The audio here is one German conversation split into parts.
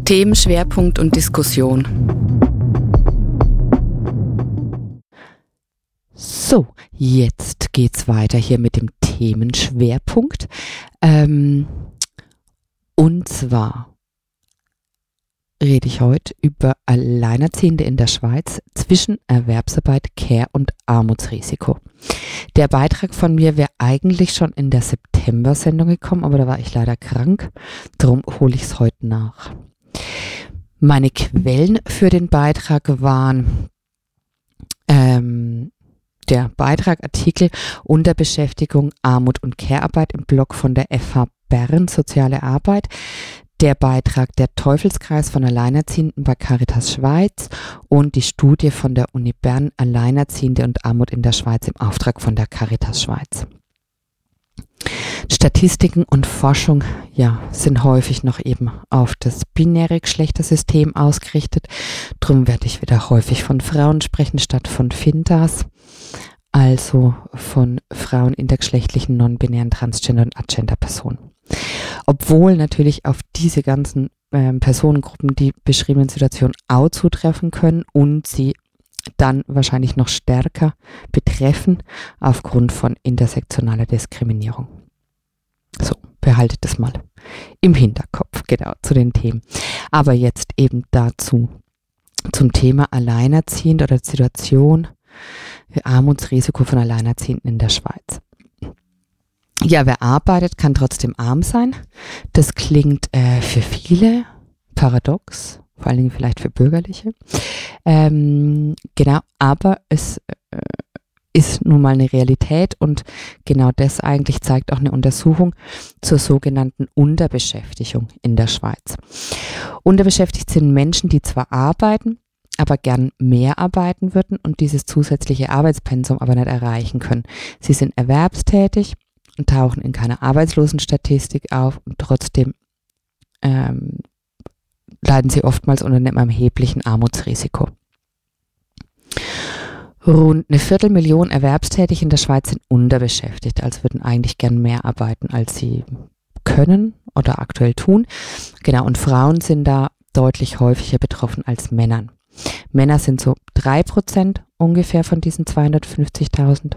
Themenschwerpunkt und Diskussion. So, jetzt geht's weiter hier mit dem Themenschwerpunkt. Und zwar rede ich heute über Alleinerziehende in der Schweiz zwischen Erwerbsarbeit, Care und Armutsrisiko. Der Beitrag von mir wäre eigentlich schon in der September-Sendung gekommen, aber da war ich leider krank. Darum hole ich es heute nach. Meine Quellen für den Beitrag waren der Beitrag, Artikel Unterbeschäftigung, Armut und Care-Arbeit im Blog von der FH Bern Soziale Arbeit, der Beitrag Der Teufelskreis von Alleinerziehenden bei Caritas Schweiz und die Studie von der Uni Bern Alleinerziehende und Armut in der Schweiz im Auftrag von der Caritas Schweiz. Statistiken und Forschung, sind häufig noch eben auf das binäre Geschlechtersystem ausgerichtet. Drum werde ich wieder häufig von Frauen sprechen statt von Fintas, also von Frauen, intergeschlechtlichen, non-binären, transgender und agender Personen. Obwohl natürlich auf diese ganzen Personengruppen die beschriebenen Situationen auch zutreffen können und sie dann wahrscheinlich noch stärker betreffen aufgrund von intersektionaler Diskriminierung. So, behaltet das mal im Hinterkopf, genau, zu den Themen. Aber jetzt eben dazu, zum Thema Alleinerziehend oder Situation, Armutsrisiko von Alleinerziehenden in der Schweiz. Ja, wer arbeitet, kann trotzdem arm sein. Das klingt für viele paradox, vor allen Dingen vielleicht für Bürgerliche. Genau, aber es ist nun mal eine Realität und genau das eigentlich zeigt auch eine Untersuchung zur sogenannten Unterbeschäftigung in der Schweiz. Unterbeschäftigt sind Menschen, die zwar arbeiten, aber gern mehr arbeiten würden und dieses zusätzliche Arbeitspensum aber nicht erreichen können. Sie sind erwerbstätig und tauchen in keiner Arbeitslosenstatistik auf und trotzdem leiden sie oftmals unter einem erheblichen Armutsrisiko. Rund 250.000 Erwerbstätige in der Schweiz sind unterbeschäftigt, also würden eigentlich gern mehr arbeiten, als sie können oder aktuell tun. Genau, und Frauen sind da deutlich häufiger betroffen als Männer. Männer sind so 3% ungefähr von diesen 250.000.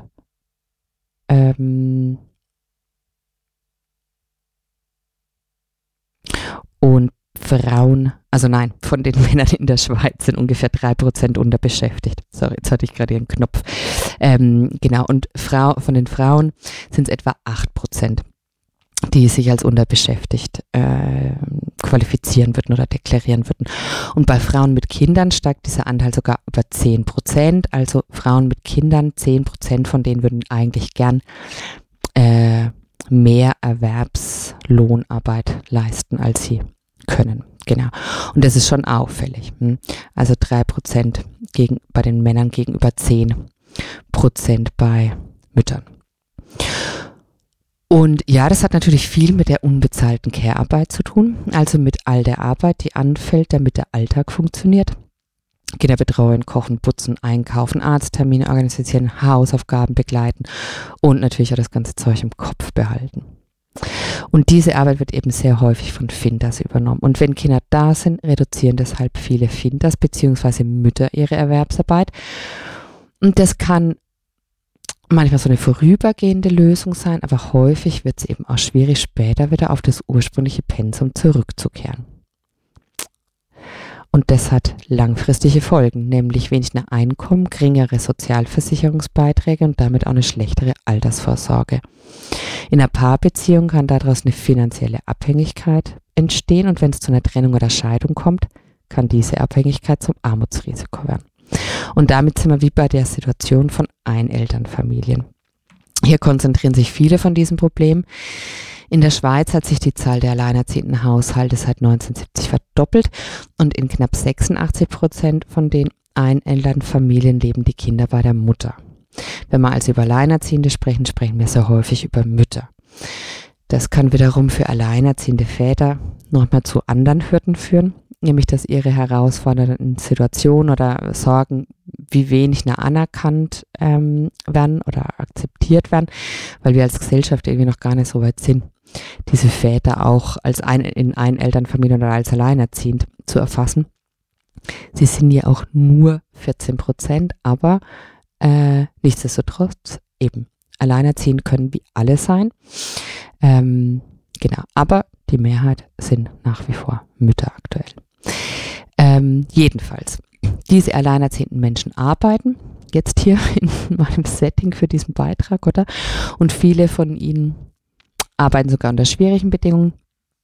Und Frauen, von den Männern in der Schweiz sind ungefähr 3% unterbeschäftigt. Sorry, jetzt hatte ich gerade ihren Knopf. Genau, und von den Frauen sind es etwa 8%, die sich als unterbeschäftigt qualifizieren würden oder deklarieren würden. Und bei Frauen mit Kindern steigt dieser Anteil sogar über 10%. Also Frauen mit Kindern, 10% von denen würden eigentlich gern mehr Erwerbslohnarbeit leisten, als sie können. Genau. Und das ist schon auffällig. Also 3% bei den Männern gegenüber 10% bei Müttern. Und ja, das hat natürlich viel mit der unbezahlten Care-Arbeit zu tun, also mit all der Arbeit, die anfällt, damit der Alltag funktioniert. Kinder betreuen, kochen, putzen, einkaufen, Arzttermine organisieren, Hausaufgaben begleiten und natürlich auch das ganze Zeug im Kopf behalten. Und diese Arbeit wird eben sehr häufig von Fintas übernommen. Und wenn Kinder da sind, reduzieren deshalb viele Fintas bzw. Mütter ihre Erwerbsarbeit. Und das kann manchmal so eine vorübergehende Lösung sein, aber häufig wird es eben auch schwierig, später wieder auf das ursprüngliche Pensum zurückzukehren. Und das hat langfristige Folgen, nämlich weniger Einkommen, geringere Sozialversicherungsbeiträge und damit auch eine schlechtere Altersvorsorge. In einer Paarbeziehung kann daraus eine finanzielle Abhängigkeit entstehen und wenn es zu einer Trennung oder Scheidung kommt, kann diese Abhängigkeit zum Armutsrisiko werden. Und damit sind wir wie bei der Situation von Einelternfamilien. Hier konzentrieren sich viele von diesen Problemen. In der Schweiz hat sich die Zahl der alleinerziehenden Haushalte seit 1970 verdoppelt und in knapp 86% von den Einelternfamilien leben die Kinder bei der Mutter. Wenn wir also über Alleinerziehende sprechen, sprechen wir sehr häufig über Mütter. Das kann wiederum für alleinerziehende Väter nochmal zu anderen Hürden führen, nämlich dass ihre herausfordernden Situationen oder Sorgen wie wenig anerkannt werden oder akzeptiert werden, weil wir als Gesellschaft irgendwie noch gar nicht so weit sind, diese Väter auch als in Einelternfamilien oder als alleinerziehend zu erfassen. Sie sind ja auch nur 14%, aber nichtsdestotrotz eben alleinerziehend können wie alle sein. Genau, aber die Mehrheit sind nach wie vor Mütter aktuell. Jedenfalls, diese alleinerziehenden Menschen arbeiten jetzt hier in meinem Setting für diesen Beitrag, oder? Und viele von ihnen arbeiten sogar unter schwierigen Bedingungen.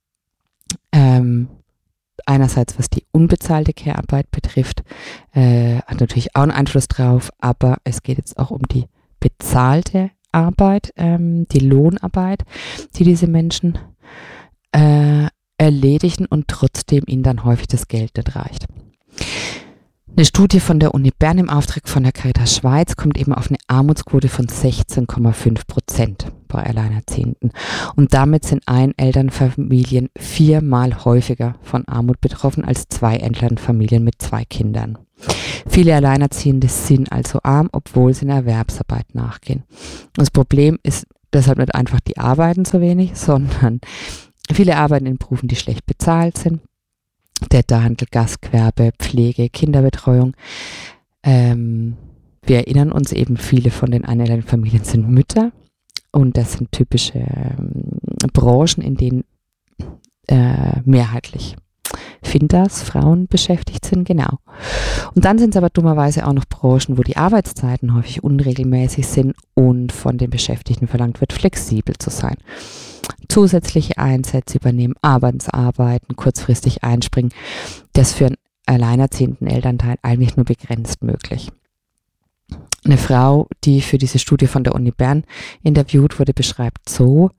Einerseits, was die unbezahlte Care-Arbeit betrifft, hat natürlich auch einen Einfluss drauf, aber es geht jetzt auch um die bezahlte Arbeit, die Lohnarbeit, die diese Menschen erledigen und trotzdem ihnen dann häufig das Geld nicht reicht. Eine Studie von der Uni Bern im Auftrag von der Caritas Schweiz kommt eben auf eine Armutsquote von 16,5% bei Alleinerziehenden. Und damit sind Einelternfamilien 4-mal häufiger von Armut betroffen als Zweielternfamilien mit 2 Kindern. Viele Alleinerziehende sind also arm, obwohl sie in Erwerbsarbeit nachgehen. Das Problem ist deshalb nicht einfach, die arbeiten zu wenig, sondern viele arbeiten in Berufen, die schlecht bezahlt sind. Detailhandel, Gastgewerbe, Pflege, Kinderbetreuung. Wir erinnern uns eben, viele von den Einelternfamilien sind Mütter und das sind typische Branchen, in denen mehrheitlich Fintas, Frauen beschäftigt sind, genau. Und dann sind es aber dummerweise auch noch Branchen, wo die Arbeitszeiten häufig unregelmäßig sind und von den Beschäftigten verlangt wird, flexibel zu sein. Zusätzliche Einsätze übernehmen, abends arbeiten, kurzfristig einspringen. Das für einen alleinerziehenden Elternteil eigentlich nur begrenzt möglich. Eine Frau, die für diese Studie von der Uni Bern interviewt wurde, beschreibt so: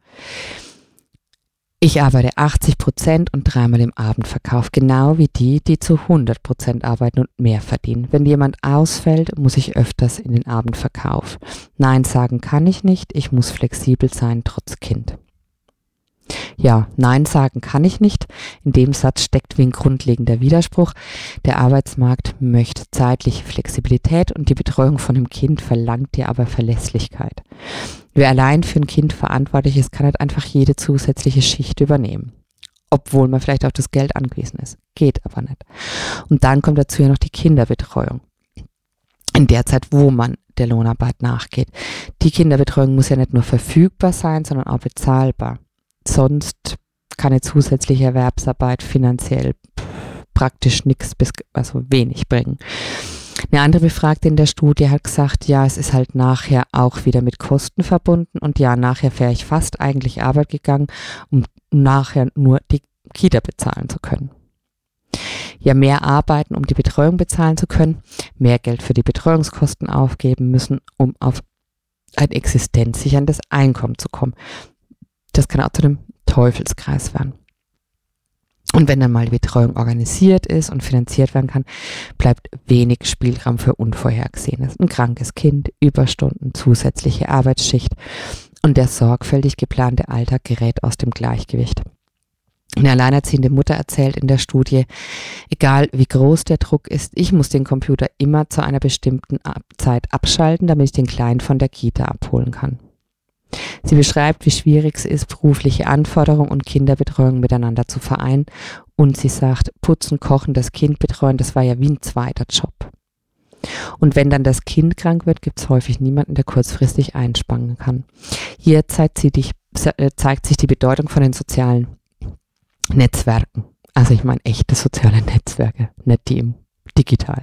Ich arbeite 80% und 3-mal im Abendverkauf, genau wie die zu 100% arbeiten und mehr verdienen. Wenn jemand ausfällt, muss ich öfters in den Abendverkauf. Nein sagen kann ich nicht, ich muss flexibel sein, trotz Kind. Ja, Nein sagen kann ich nicht. In dem Satz steckt wie ein grundlegender Widerspruch. Der Arbeitsmarkt möchte zeitliche Flexibilität und die Betreuung von einem Kind verlangt dir aber Verlässlichkeit. Wer allein für ein Kind verantwortlich ist, kann nicht einfach jede zusätzliche Schicht übernehmen. Obwohl man vielleicht auf das Geld angewiesen ist. Geht aber nicht. Und dann kommt dazu ja noch die Kinderbetreuung. In der Zeit, wo man der Lohnarbeit nachgeht. Die Kinderbetreuung muss ja nicht nur verfügbar sein, sondern auch bezahlbar. Sonst kann eine zusätzliche Erwerbsarbeit finanziell praktisch nichts bis also wenig bringen. Eine andere Befragte in der Studie hat gesagt, ja, es ist halt nachher auch wieder mit Kosten verbunden und ja, nachher wäre ich fast eigentlich Arbeit gegangen, um nachher nur die Kita bezahlen zu können. Ja, mehr arbeiten, um die Betreuung bezahlen zu können, mehr Geld für die Betreuungskosten aufgeben müssen, um auf ein existenzsicherndes Einkommen zu kommen. Das kann auch zu einem Teufelskreis werden. Und wenn dann mal die Betreuung organisiert ist und finanziert werden kann, bleibt wenig Spielraum für Unvorhergesehenes. Ein krankes Kind, Überstunden, zusätzliche Arbeitsschicht und der sorgfältig geplante Alltag gerät aus dem Gleichgewicht. Eine alleinerziehende Mutter erzählt in der Studie, egal wie groß der Druck ist, ich muss den Computer immer zu einer bestimmten Zeit abschalten, damit ich den Kleinen von der Kita abholen kann. Sie beschreibt, wie schwierig es ist, berufliche Anforderungen und Kinderbetreuung miteinander zu vereinen. Und sie sagt, putzen, kochen, das Kind betreuen, das war ja wie ein zweiter Job. Und wenn dann das Kind krank wird, gibt es häufig niemanden, der kurzfristig einspringen kann. Hier zeigt sich die Bedeutung von den sozialen Netzwerken. Also ich meine echte soziale Netzwerke, nicht die im Digitalen.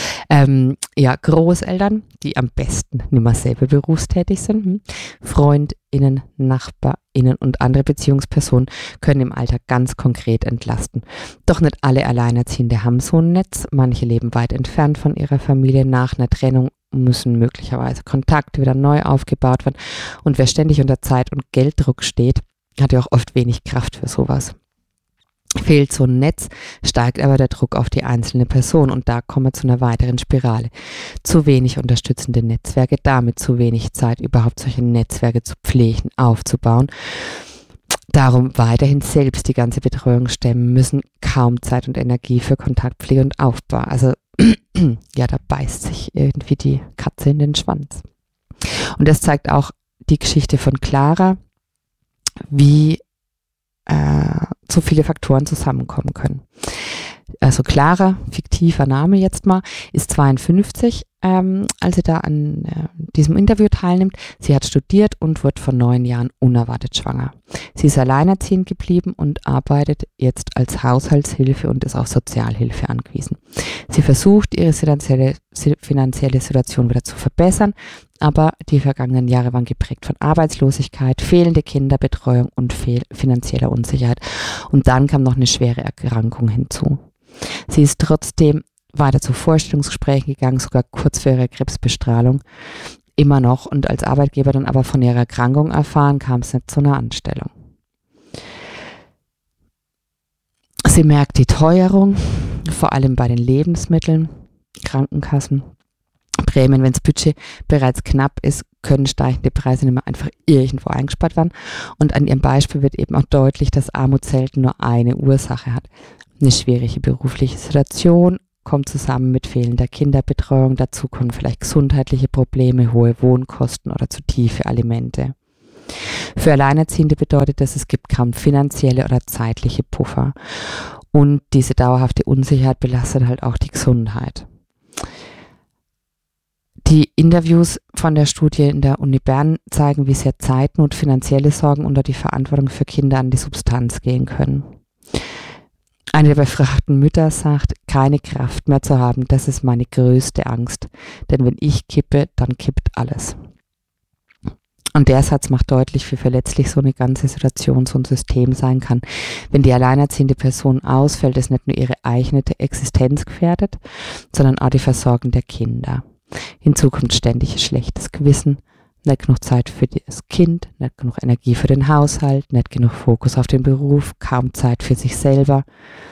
Großeltern, die am besten nicht mehr selber berufstätig sind, FreundInnen, NachbarInnen und andere Beziehungspersonen können im Alltag ganz konkret entlasten. Doch nicht alle Alleinerziehende haben so ein Netz. Manche leben weit entfernt von ihrer Familie. Nach einer Trennung müssen möglicherweise Kontakte wieder neu aufgebaut werden. Und wer ständig unter Zeit- und Gelddruck steht, hat ja auch oft wenig Kraft für sowas. Fehlt so ein Netz, steigt aber der Druck auf die einzelne Person und da kommen wir zu einer weiteren Spirale. Zu wenig unterstützende Netzwerke, damit zu wenig Zeit, überhaupt solche Netzwerke zu pflegen, aufzubauen. darum weiterhin selbst die ganze Betreuung stemmen müssen, kaum Zeit und Energie für Kontaktpflege und Aufbau. Also ja, da beißt sich irgendwie die Katze in den Schwanz. Und das zeigt auch die Geschichte von Clara, wie so viele Faktoren zusammenkommen können. Also Clara, fiktiver Name jetzt mal, ist 52, als sie da an diesem Interview teilnimmt. Sie hat studiert und wird vor 9 Jahren unerwartet schwanger. Sie ist alleinerziehend geblieben und arbeitet jetzt als Haushaltshilfe und ist auf Sozialhilfe angewiesen. Sie versucht, ihre finanzielle Situation wieder zu verbessern, aber die vergangenen Jahre waren geprägt von Arbeitslosigkeit, fehlende Kinderbetreuung und finanzieller Unsicherheit. Und dann kam noch eine schwere Erkrankung hinzu. Sie ist trotzdem weiter zu Vorstellungsgesprächen gegangen, sogar kurz vor ihrer Krebsbestrahlung, immer noch. Und als Arbeitgeber dann aber von ihrer Erkrankung erfahren, kam es nicht zu einer Anstellung. Sie merkt die Teuerung, vor allem bei den Lebensmitteln, Krankenkassen, Prämien. Wenn das Budget bereits knapp ist, können steigende Preise nicht mehr einfach irgendwo eingespart werden. Und an ihrem Beispiel wird eben auch deutlich, dass Armut selten nur eine Ursache hat. Eine schwierige berufliche Situation kommt zusammen mit fehlender Kinderbetreuung. Dazu kommen vielleicht gesundheitliche Probleme, hohe Wohnkosten oder zu tiefe Alimente. Für Alleinerziehende bedeutet das, es gibt kaum finanzielle oder zeitliche Puffer. Und diese dauerhafte Unsicherheit belastet halt auch die Gesundheit. Die Interviews von der Studie in der Uni Bern zeigen, wie sehr Zeitnot, finanzielle Sorgen unter die Verantwortung für Kinder an die Substanz gehen können. Eine der befragten Mütter sagt, keine Kraft mehr zu haben, das ist meine größte Angst. Denn wenn ich kippe, dann kippt alles. Und der Satz macht deutlich, wie verletzlich so eine ganze Situation, so ein System sein kann. Wenn die alleinerziehende Person ausfällt, ist nicht nur ihre eigene Existenz gefährdet, sondern auch die Versorgung der Kinder. Hinzu kommt ständig schlechtes Gewissen, nicht genug Zeit für das Kind, nicht genug Energie für den Haushalt, nicht genug Fokus auf den Beruf, kaum Zeit für sich selber.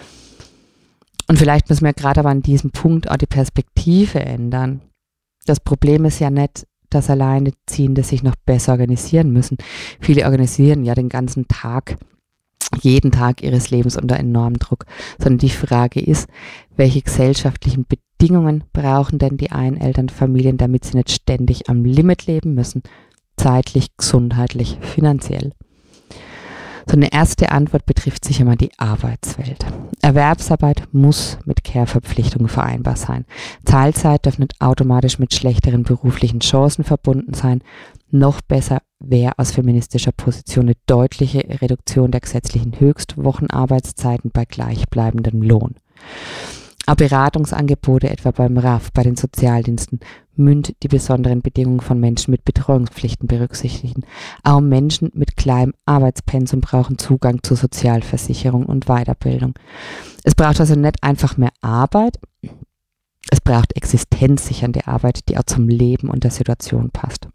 Und vielleicht müssen wir gerade aber an diesem Punkt auch die Perspektive ändern. Das Problem ist ja nicht, dass Alleinerziehende sich noch besser organisieren müssen. Viele organisieren ja den ganzen Tag, jeden Tag ihres Lebens unter enormem Druck, sondern die Frage ist, welche gesellschaftlichen Bedingungen brauchen denn die Einelternfamilien, damit sie nicht ständig am Limit leben müssen, zeitlich, gesundheitlich, finanziell. So eine erste Antwort betrifft sicher mal die Arbeitswelt. Erwerbsarbeit muss mit Care-Verpflichtungen vereinbar sein. Teilzeit darf nicht automatisch mit schlechteren beruflichen Chancen verbunden sein. Noch besser wäre aus feministischer Position eine deutliche Reduktion der gesetzlichen Höchstwochenarbeitszeiten bei gleichbleibendem Lohn. Auch Beratungsangebote, etwa beim RAF, bei den Sozialdiensten, müssen die besonderen Bedingungen von Menschen mit Betreuungspflichten berücksichtigen. Auch Menschen mit kleinem Arbeitspensum brauchen Zugang zu Sozialversicherung und Weiterbildung. Es braucht also nicht einfach mehr Arbeit, es braucht existenzsichernde Arbeit, die auch zum Leben und der Situation passt.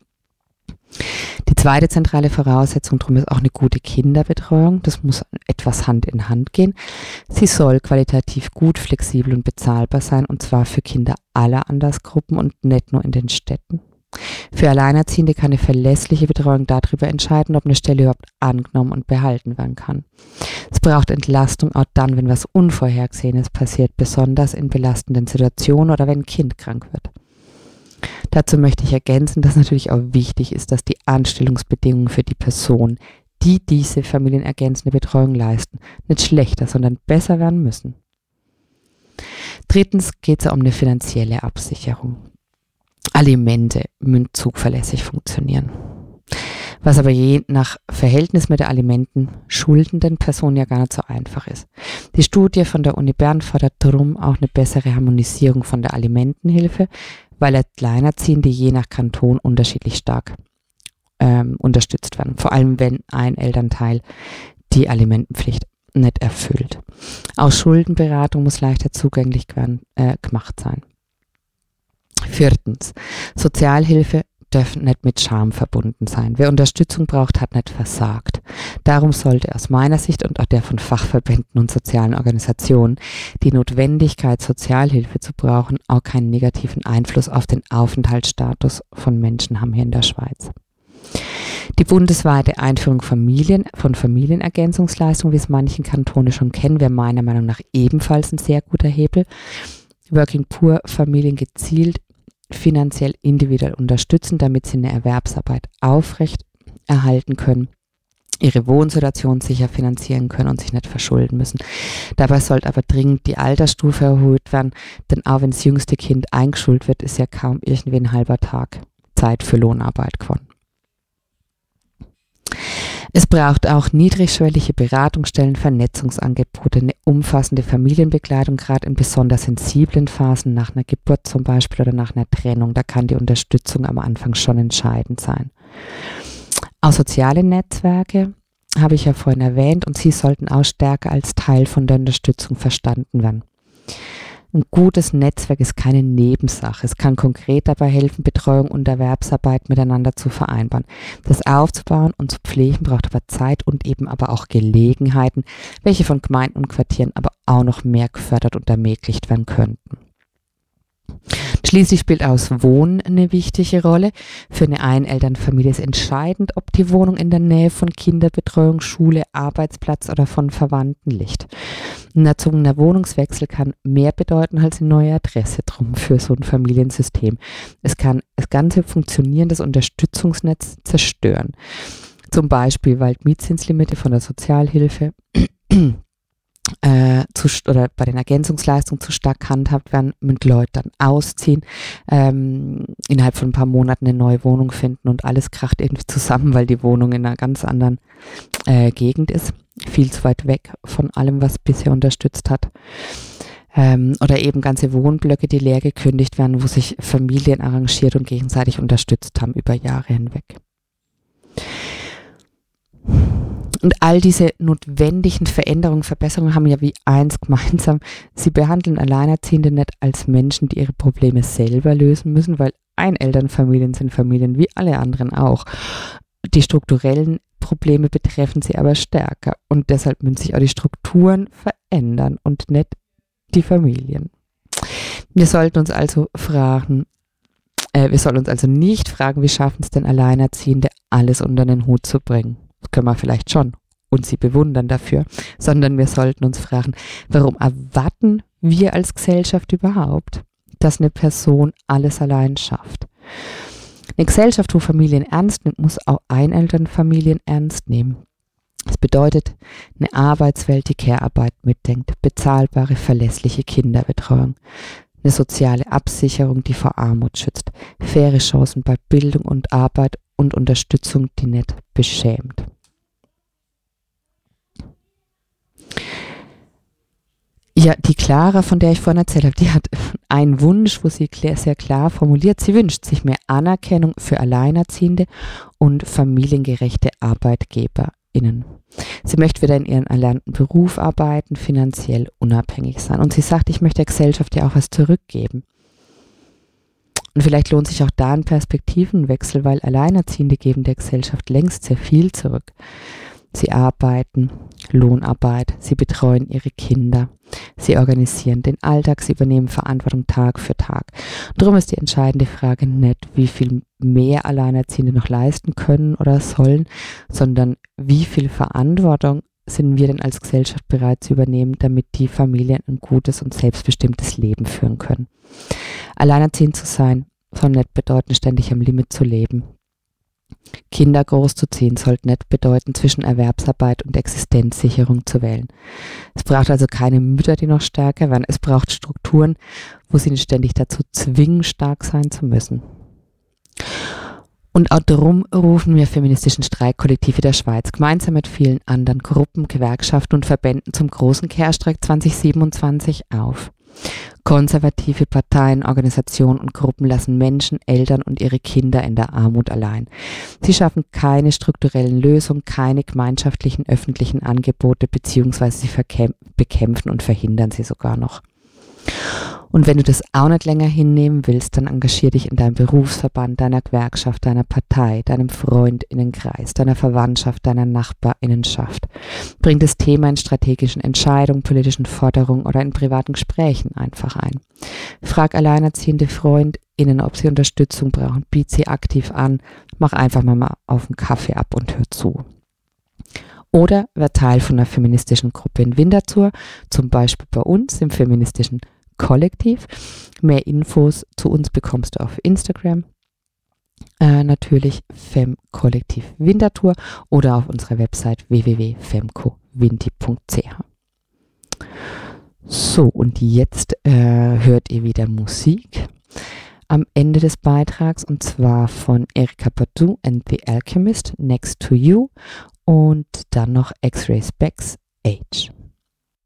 Die zweite zentrale Voraussetzung darum ist auch eine gute Kinderbetreuung. Das muss etwas Hand in Hand gehen. Sie soll qualitativ gut, flexibel und bezahlbar sein, und zwar für Kinder aller Altersgruppen und nicht nur in den Städten. Für Alleinerziehende kann eine verlässliche Betreuung darüber entscheiden, ob eine Stelle überhaupt angenommen und behalten werden kann. Es braucht Entlastung auch dann, wenn was Unvorhergesehenes passiert, besonders in belastenden Situationen oder wenn ein Kind krank wird. Dazu möchte ich ergänzen, dass natürlich auch wichtig ist, dass die Anstellungsbedingungen für die Person, die diese familienergänzende Betreuung leisten, nicht schlechter, sondern besser werden müssen. Drittens geht es um eine finanzielle Absicherung. Alimente müssen zuverlässig funktionieren. Was aber je nach Verhältnis mit der Alimente schuldenden Person ja gar nicht so einfach ist. Die Studie von der Uni Bern fordert darum auch eine bessere Harmonisierung von der Alimentenhilfe, weil Alleinerziehende je nach Kanton unterschiedlich stark unterstützt werden. Vor allem, wenn ein Elternteil die Alimentenpflicht nicht erfüllt. Auch Schuldenberatung muss leichter zugänglich gemacht sein. Viertens, Sozialhilfe darf nicht mit Scham verbunden sein. Wer Unterstützung braucht, hat nicht versagt. Darum sollte aus meiner Sicht und auch der von Fachverbänden und sozialen Organisationen die Notwendigkeit, Sozialhilfe zu brauchen, auch keinen negativen Einfluss auf den Aufenthaltsstatus von Menschen haben hier in der Schweiz. Die bundesweite Einführung von Familienergänzungsleistungen, wie es manchen Kantone schon kennen, wäre meiner Meinung nach ebenfalls ein sehr guter Hebel. Working Poor Familien gezielt finanziell individuell unterstützen, damit sie eine Erwerbsarbeit aufrecht erhalten können, ihre Wohnsituation sicher finanzieren können und sich nicht verschulden müssen. Dabei sollte aber dringend die Altersstufe erhöht werden, denn auch wenn das jüngste Kind eingeschult wird, ist ja kaum irgendwie ein halber Tag Zeit für Lohnarbeit gewonnen. Es braucht auch niedrigschwellige Beratungsstellen, Vernetzungsangebote, eine umfassende Familienbegleitung, gerade in besonders sensiblen Phasen, nach einer Geburt zum Beispiel oder nach einer Trennung. Da kann die Unterstützung am Anfang schon entscheidend sein. Auch soziale Netzwerke habe ich ja vorhin erwähnt und sie sollten auch stärker als Teil von der Unterstützung verstanden werden. Ein gutes Netzwerk ist keine Nebensache. Es kann konkret dabei helfen, Betreuung und Erwerbsarbeit miteinander zu vereinbaren. Das aufzubauen und zu pflegen braucht aber Zeit und eben aber auch Gelegenheiten, welche von Gemeinden und Quartieren aber auch noch mehr gefördert und ermöglicht werden könnten. Schließlich spielt auch das Wohnen eine wichtige Rolle. Für eine Einelternfamilie ist entscheidend, ob die Wohnung in der Nähe von Kinderbetreuung, Schule, Arbeitsplatz oder von Verwandten liegt. Ein erzwungener Wohnungswechsel kann mehr bedeuten als eine neue Adresse drum für so ein Familiensystem. Es kann das ganze Funktionieren des Unterstützungsnetzes zerstören. Zum Beispiel, weil Mietzinslimite von der Sozialhilfe oder bei den Ergänzungsleistungen zu stark gehandhabt werden, mit Leuten dann ausziehen, innerhalb von ein paar Monaten eine neue Wohnung finden und alles kracht irgendwie zusammen, weil die Wohnung in einer ganz anderen Gegend ist, viel zu weit weg von allem, was bisher unterstützt hat. Oder eben ganze Wohnblöcke, die leer gekündigt werden, wo sich Familien arrangiert und gegenseitig unterstützt haben über Jahre hinweg. Und all diese notwendigen Veränderungen, Verbesserungen haben ja wie eins gemeinsam. Sie behandeln Alleinerziehende nicht als Menschen, die ihre Probleme selber lösen müssen, weil Einelternfamilien sind Familien wie alle anderen auch. Die strukturellen Probleme betreffen sie aber stärker und deshalb müssen sich auch die Strukturen verändern und nicht die Familien. Wir sollten uns also nicht fragen, wie schaffen es denn Alleinerziehende, alles unter den Hut zu bringen. Das können wir vielleicht schon und sie bewundern dafür, sondern wir sollten uns fragen, warum erwarten wir als Gesellschaft überhaupt, dass eine Person alles allein schafft? Eine Gesellschaft, wo Familien ernst nimmt, muss auch Einelternfamilien ernst nehmen. Das bedeutet eine Arbeitswelt, die Care-Arbeit mitdenkt, bezahlbare, verlässliche Kinderbetreuung, eine soziale Absicherung, die vor Armut schützt, faire Chancen bei Bildung und Arbeit und Unterstützung, die nicht beschämt. Ja, die Clara, von der ich vorhin erzählt habe, die hat einen Wunsch, wo sie sehr klar formuliert. Sie wünscht sich mehr Anerkennung für Alleinerziehende und familiengerechte ArbeitgeberInnen. Sie möchte wieder in ihren erlernten Beruf arbeiten, finanziell unabhängig sein. Und sie sagt, ich möchte der Gesellschaft ja auch was zurückgeben. Und vielleicht lohnt sich auch da ein Perspektivenwechsel, weil Alleinerziehende geben der Gesellschaft längst sehr viel zurück. Sie arbeiten, Lohnarbeit, sie betreuen ihre Kinder, sie organisieren den Alltag, sie übernehmen Verantwortung Tag für Tag. Darum ist die entscheidende Frage nicht, wie viel mehr Alleinerziehende noch leisten können oder sollen, sondern wie viel Verantwortung sind wir denn als Gesellschaft bereit zu übernehmen, damit die Familien ein gutes und selbstbestimmtes Leben führen können. Alleinerziehend zu sein soll nicht bedeuten, ständig am Limit zu leben. Kinder großzuziehen sollte nicht bedeuten, zwischen Erwerbsarbeit und Existenzsicherung zu wählen. Es braucht also keine Mütter, die noch stärker werden. Es braucht Strukturen, wo sie nicht ständig dazu zwingen, stark sein zu müssen. Und auch darum rufen wir feministischen Streikkollektive der Schweiz gemeinsam mit vielen anderen Gruppen, Gewerkschaften und Verbänden zum großen Care-Streik 2027 auf. Konservative Parteien, Organisationen und Gruppen lassen Menschen, Eltern und ihre Kinder in der Armut allein. Sie schaffen keine strukturellen Lösungen, keine gemeinschaftlichen öffentlichen Angebote, beziehungsweise sie bekämpfen und verhindern sie sogar noch. Und wenn du das auch nicht länger hinnehmen willst, dann engagier dich in deinem Berufsverband, deiner Gewerkschaft, deiner Partei, deinem Freundinnenkreis, deiner Verwandtschaft, deiner Nachbarinnenschaft. Bring das Thema in strategischen Entscheidungen, politischen Forderungen oder in privaten Gesprächen einfach ein. Frag alleinerziehende FreundInnen, ob sie Unterstützung brauchen. Biet sie aktiv an. Mach einfach mal auf einen Kaffee ab und hör zu. Oder werd Teil von einer feministischen Gruppe in Winterthur, zum Beispiel bei uns im feministischen Kollektiv. Mehr Infos zu uns bekommst du auf Instagram, natürlich Femkollektiv Winterthur oder auf unserer Website www.femcowinti.ch. So, und jetzt hört ihr wieder Musik am Ende des Beitrags, und zwar von Erykah Badu and the Alchemist, Next to You, und dann noch X-Ray Specs, Age.